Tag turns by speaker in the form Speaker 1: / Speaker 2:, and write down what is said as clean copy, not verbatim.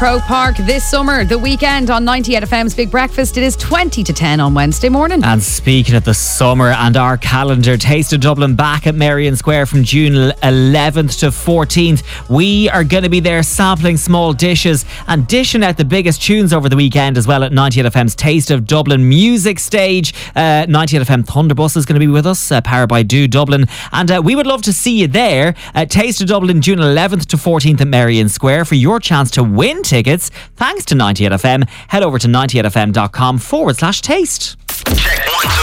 Speaker 1: Croke Park this summer, the weekend on 98 FM's Big Breakfast. It is 20 to 10 on Wednesday morning.
Speaker 2: And speaking of the summer and our calendar, Taste of Dublin back at Merrion Square from June 11th to 14th. We are going to be there sampling small dishes and dishing out the biggest tunes over the weekend as well at 98 FM's Taste of Dublin music stage. 98 FM Thunderbus is going to be with us, powered by Do Dublin. And we would love to see you there at Taste of Dublin June 11th to 14th at Merrion Square for your chance to win tickets. Thanks to 98 FM. Head over to 98fm.com/taste.
Speaker 3: Check 1, 2.